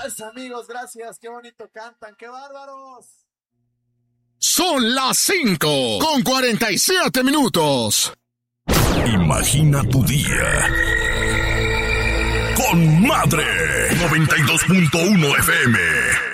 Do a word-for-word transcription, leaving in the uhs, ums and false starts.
Gracias, amigos, gracias. Qué bonito cantan, qué bárbaros. Son las cinco con cuarenta y siete minutos. Imagina tu día con Madre noventa y dos punto uno F M.